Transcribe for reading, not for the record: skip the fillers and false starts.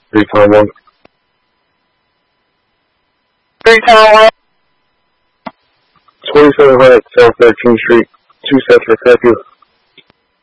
Recon 1. Recon 1. 2700 South 13th Street, 2 sets for curfew.